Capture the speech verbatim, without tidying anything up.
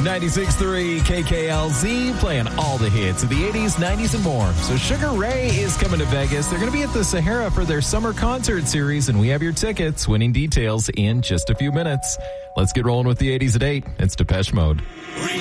ninety-six point three K K L Z, playing all the hits of the eighties, nineties, and more. So Sugar Ray is coming to Vegas. They're going to be at the Sahara for their summer concert series, and we have your tickets. Winning details in just a few minutes. Let's get rolling with the eighties at eight. It's Depeche Mode.